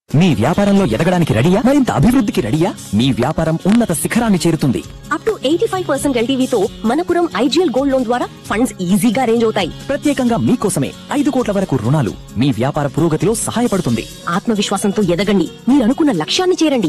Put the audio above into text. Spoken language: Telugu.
మీ వ్యాపారంలో ఎదగడానికి రెడీయా? మరింత అభివృద్ధికి రెడీయా? మీ వ్యాపారం ఉన్నత శిఖరాన్ని చేరుతుంది. Up to 85% ఎల్టీవీతో Manappuram IGL gold loan ద్వారా ఫండ్స్ ఈజీగా అరేంజ్ అవుతాయి. ప్రత్యేకంగా మీకోసమే 5 కోట్ల వరకు రుణాలు మీ వ్యాపార పురోగతిలో సహాయపడుతుంది. ఆత్మవిశ్వాసంతో ఎదగండి, మీరు అనుకున్న లక్ష్యాన్ని చేరండి.